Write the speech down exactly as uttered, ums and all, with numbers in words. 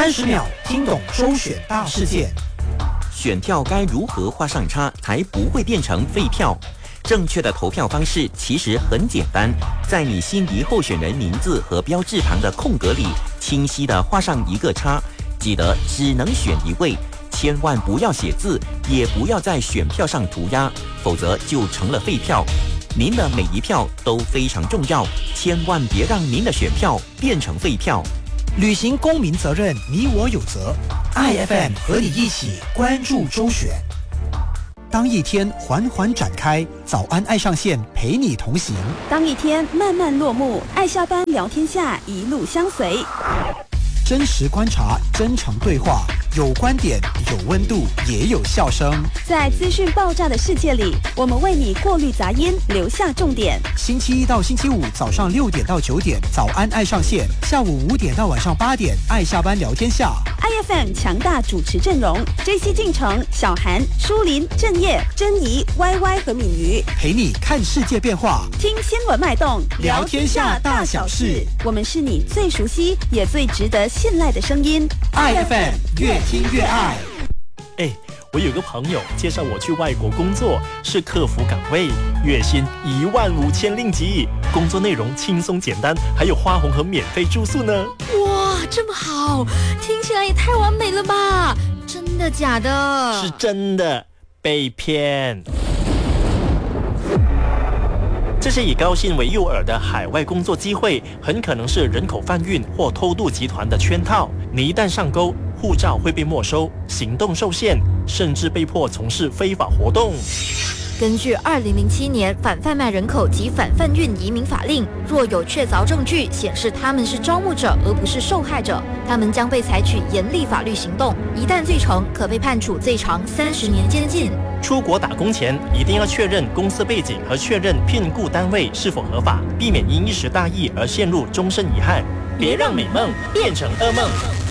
三十秒听懂周选大事件。 选票该如何画上叉才不会变成废票？正确的投票方式其实很简单，在你心仪候选人名字和标志旁的空格里，清晰地画上一个叉。记得只能选一位，千万不要写字，也不要在选票上涂鸦，否则就成了废票。您的每一票都非常重要，千万别让您的选票变成废票。 履行公民责任，你我有责。I F M 和你一起关注周选。当一天缓缓展开，早安爱上线陪你同行。 当一天慢慢落幕，爱下班聊天下一路相随。 真实观察，真诚对话，有观点，有温度，也有笑声。 在资讯爆炸的世界里，我们为你过滤杂音，留下重点。 星期一到星期五早上六点到九点，早安爱上线；下午五点到晚上八点，爱下班聊天下。 I F M 强大主持阵容 ：J C 进城、小韩、舒林、郑业、珍妮、Y Y 和敏瑜， 陪你看世界变化， 听新闻脉动， 聊天下大小事。 我们是你最熟悉也最值得信赖的声音。 I F M 越听越爱。 哎，我有个朋友介绍我去外国工作，是客服岗位，月薪一万五千令吉，工作内容轻松简单，还有花红和免费住宿呢。 哇，这么好，听起来也太完美了吧？真的假的？ 是真的，被骗。这些以高薪为诱饵的海外工作机会，很可能是人口贩运或偷渡集团的圈套。你一旦上钩，护照会被没收，行动受限，甚至被迫从事非法活动。 根据二零零七年反贩卖人口及反贩运移民法令，若有确凿证据显示他们是招募者而不是受害者，他们将被采取严厉法律行动，一旦罪成，可被判处最长三十年监禁。 出国打工前一定要确认公司背景和确认聘雇单位是否合法，避免因一时大意而陷入终身遗憾。别让美梦变成噩梦。